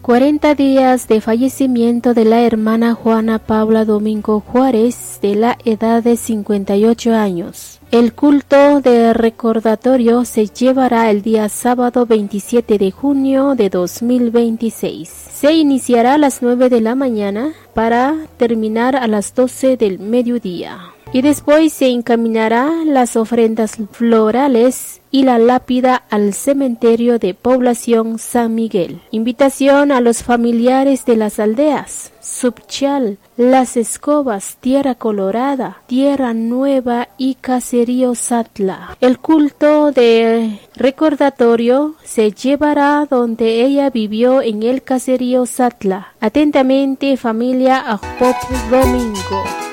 40 días de fallecimiento de la hermana Juana Paula Domingo Juárez, de la edad de 58 años. El culto de recordatorio se llevará el día sábado 27 de junio de 2026. Se iniciará a las 9 de la mañana para terminar a las 12 del mediodía. Y después se encaminará las ofrendas florales y la lápida al cementerio de población San Miguel. Invitación a los familiares de las aldeas Subchal, Las Escobas, Tierra Colorada, Tierra Nueva y Caserío Satla. El culto de recordatorio se llevará donde ella vivió, en el Caserío Satla. Atentamente, familia Ajpop Domingo.